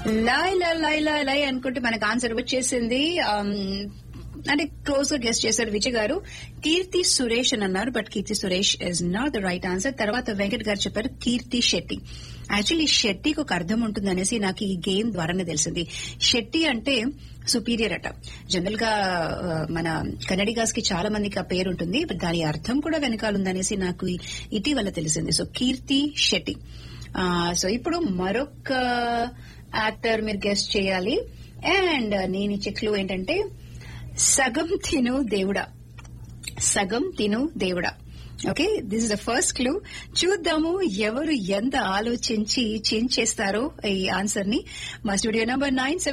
లై లై లై లై లై అనుకుంటే మనకు ఆన్సర్ వచ్చేసింది. అంటే క్లోజ్ గా గెస్ట్ చేశారు విజయ్ గారు. కీర్తి సురేష్ అని అన్నారు, but Keerthy Suresh is not the right answer. తర్వాత వెంకట్ గారు చెప్పారు కీర్తి శెట్టి. యాక్చువల్లీ షెట్టికి ఒక అర్థం ఉంటుంది అనేసి నాకు ఈ గేమ్ ద్వారానే తెలిసింది. షెట్టి అంటే సుపీరియర్ అట. జనరల్ గా మన కన్నడిగాస్ కి చాలా మందికి ఆ పేరు ఉంటుంది, బట్ దాని అర్థం కూడా వెనకాల ఉందనేసి నాకు ఇటీవల తెలిసింది. సో కీర్తి శెట్టి. సో ఇప్పుడు మరొక యాక్టర్ మీరు గెస్ట్ చేయాలి. అండ్ నేను ఇచ్చే క్లూ ఏంటంటే సగం తిను దేవుడా. సగం తిను దేవుడా. Okay, this is the first clue. చూద్దాము ఎవరు ఎంత ఆలోచించి చేంజ్ చేస్తారో ఈ ఆన్సర్ ని. మా స్టూడియో నంబర్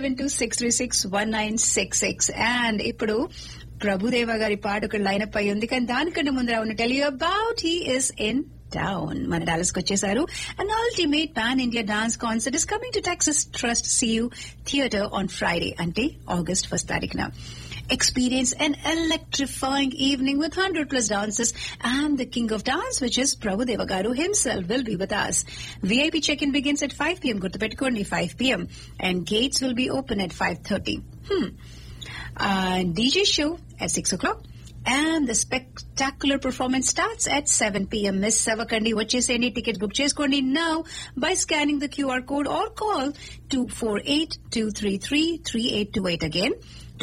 9726361966. అండ్ ఇప్పుడు ప్రభుదేవ గారి పాట ఒక లైనప్ అయి ఉంది, కానీ దానికంటే ముందర ఉన్న tell you about he is in town. మన డాలస్ కి వచ్చేసారు. An ultimate pan India dance concert is coming to Texas trust Cu theatre on Friday, అంటే August 1st తారీఖున. Experience an electrifying evening with 100 plus dances, and the king of dance, which is Prabhudeva Garu himself, will be with us. VIP check-in begins at 5 p.m. Gurtupettukondi 5 p.m. and gates will be open at 5:30. DJ show at 6 o'clock. And the spectacular performance starts at 7 p.m. Miss Savakandi vacheseni. Tickets book cheskondi now by scanning the QR code or call 248-233-3828. Again,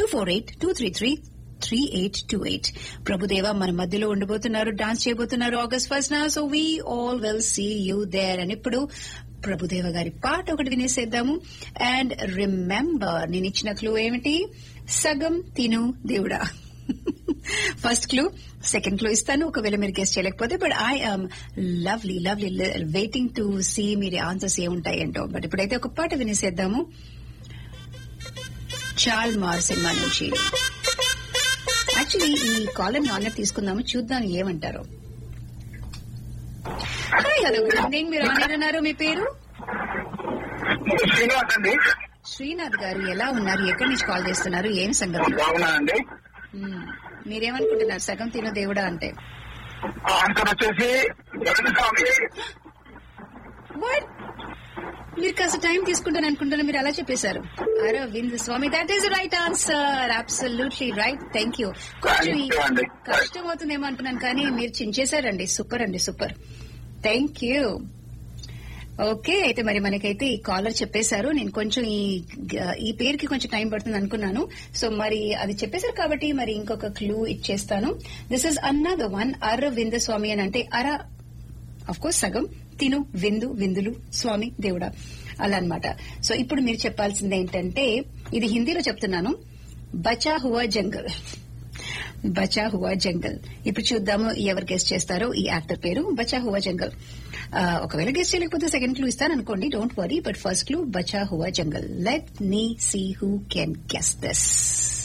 248-233-3828. Prabhudeva మన మధ్యలో ఉండబోతున్నారు, dance చేయబోతున్నారు August 1st నా. So we all will see you there. And ఇప్పుడు ప్రభుదేవ గారి పాట ఒకటి వినేసేద్దాము. And remember, నేను ఇచ్చిన క్లూ ఏమిటి? సగం తిను దేవుడా. ఫస్ట్ క్లూ, సెకండ్ క్లూ ఇస్తాను ఒకవేళ మీరు గెస్ట్ చేయలేకపోతే. But I am lovely waiting to see మీరు ఆన్సర్స్ ఏముంటాయి ఏంటో. బట్ ఇప్పుడైతే ఒక పాట వినేసేద్దాము చాల్ మార్ సినిమా నుంచి. యాక్చువల్లీ ఈ కాలర్ ని ఆనర్ తీసుకుందాము, చూద్దాం ఏమంటారు. Hi, hello, good evening. మీరు ఆనర్ అన్నారు, మీ పేరు? శ్రీనాథ్ గారు ఎలా ఉన్నారు? ఎక్కడి నుంచి కాల్ చేస్తున్నారు? ఏం సంగతి? మీరేమనుకుంటున్నారు సగం తిను దేవుడా అంటే? మీరు కాస్త టైం తీసుకుంటాను అనుకుంటున్నా, మీరు అలా చెప్పేశారు. అరవింద్ స్వామి, that is right answer. Absolutely right. Thank you. కొంచెం కష్టం అవుతుందేమో అనుకున్నాను, కానీ మీరు చించేశారండి. సూపర్ అండి, సూపర్. Thank you. ఓకే, అయితే మరి మనకైతే ఈ కాలర్ చెప్పేశారు. నేను కొంచెం ఈ పేరుకి కొంచెం టైం పడుతుంది అనుకున్నాను. సో మరి అది చెప్పేశారు కాబట్టి మరి ఇంకొక క్లూ ఇచ్చేస్తాను. This is another one. Aravinda స్వామి అని అంటే ఆఫ్ కోర్స్ సగం తిను, విందు, విందులు, స్వామి, దేవుడా, అలా అన్నమాట. సో ఇప్పుడు మీరు చెప్పాల్సింది ఏంటంటే, ఇది హిందీలో చెప్తున్నాను, బచా హువా జంగల్. బచా హువా జంగల్. ఇప్పుడు చూద్దాము ఎవరు గెస్ట్ చేస్తారో ఈ యాక్టర్ పేరు. బచా హువా జంగల్. ఒకవేళ గెస్ట్ చేయలేకపోతే సెకండ్ క్లూ ఇస్తాను అనుకోండి, don't worry. But first clue బచా హువా jungle. Let me see who can guess this.